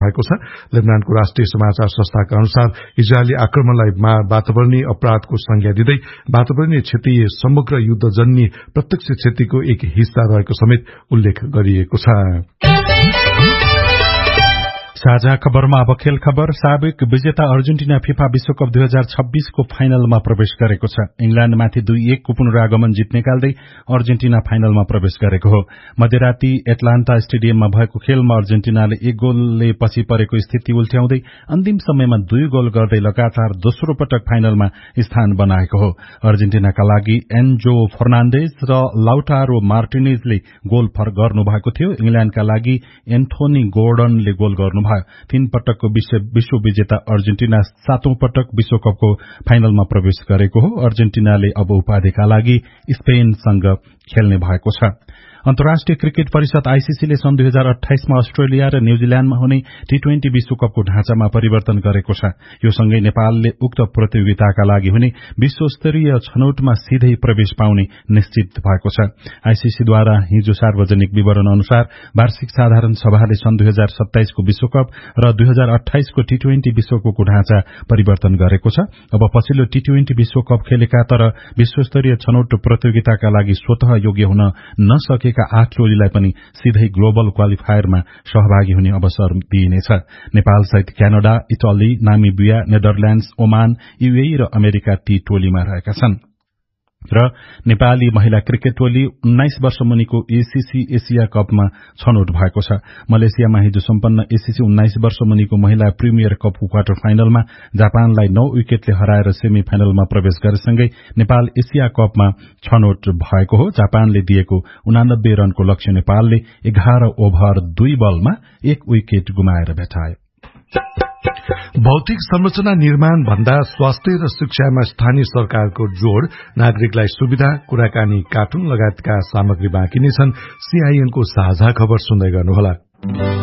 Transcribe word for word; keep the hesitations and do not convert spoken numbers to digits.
भएको छ। लेबनानको राष्ट्रिय समाचार संस्थाका अनुसार इजरायली आक्रमणलाई वातावरणीय अपराधको संज्ञा दिँदै वातावरणीय क्षति समग्र युद्धजन्य प्रत्यक्ष क्षतिको एक हिस्सा रहेको समेत उल्लेख गरिएको छ। साझा खबरमा अब खेल खबर। साबिक विजेता अर्जेन्टिना फिफा विश्वकप दुई हजार छब्बीसको फाइनलमा प्रवेश गरेको छ। इंग्ल्याण्डमाथि दुई एकको पुनरागमन जित निकाल्दै अर्जेन्टिना फाइनलमा प्रवेश गरेको हो। मध्यराती एटलान्टा स्टेडियममा भएको खेलमा अर्जेन्टिनाले एक गोलले पछि परेको स्थिति उल्ट्याउँदै अन्तिम समयमा दुई गोल गर्दै लगातार दोस्रो पटक फाइनलमा स्थान बनाएको हो। अर्जेन्टिनाका लागि एन्जो फर्नान्डेज र लाउटारो मार्टिनेजले गोल गर्नुभएको थियो। इंग्ल्याण्डका लागि एन्थोनी गोर्डनले गोल गर्नुभयो। तीन पटकको विश्व विजेता अर्जेन्टिना सातौं पटक विश्वकपको फाइनलमा प्रवेश गरेको हो। अर्जेन्टिनाले अब उपाधिका लागि स्पेनसँग खेल्ने भएको छ। अन्तर्राष्ट्रिय क्रिकेट परिषद आईसीसीले सन् दुई हजार अठाइसमा अस्ट्रेलिया र न्यूजील्याण्डमा हुने टी ट्वेन्टी विश्वकपको ढाँचामा परिवर्तन गरेको छ। यो सँगै नेपालले उक्त प्रतियोगिताका लागि हुने विश्वस्तरीय छनौटमा सिधै प्रवेश पाउने निश्चित भएको छ। आईसीसीद्वारा हिजो सार्वजनिक विवरण अनुसार वार्षिक साधारण सभाले सन् दुई हजार सत्ताइसको विश्वकप र दुई हजार अठाइसको टी ट्वेन्टी विश्वकपको ढाँचा परिवर्तन गरेको छ। अब पछिल्लो टी ट्वेन्टी विश्वकप खेलेका तर विश्वस्तरीय छनौट प्रतियोगिताका लागि स्वतः योग्य हुन नसके आठ टोलीलाई पनि सिधै ग्लोबल क्वालिफायरमा सहभागी हुने अवसर दिइनेछ। नेपाल सहित Canada, Italy, Namibia, Netherlands, Oman, UAE र अमेरिका ती टोलीमा रहेका छन्। र नेपाली महिला क्रिकेट टोली उन्नाइस वर्ष मुनिको एसीसी एसिया कपमा छनौट भएको छ। मलेसियामा हिजो सम्पन्न एसीसी उन्नाइस वर्ष मुनिको महिला प्रिमियर कपको क्वार्टर फाइनलमा जापानलाई नौ विकेटले हराएर सेमी फाइनलमा प्रवेश गरेसँगै नेपाल एसिया कपमा छनौट भएको हो। जापानले दिएको उनानब्बे रनको लक्ष्य नेपालले एघार ओभर दुई बलमा एक विकेट गुमाएर भेटायो। भौतिक संरचना निर्माण भन्दा स्वास्थ्य र शिक्षामा स्थानीय सरकारको जोड़, नागरिकलाई सुविधा, कुराकानी, कार्टुन लगायतका सामग्री बाँकी नै छन्। सीआईएनको साझा खबर सुन्दै गर्नुहोला।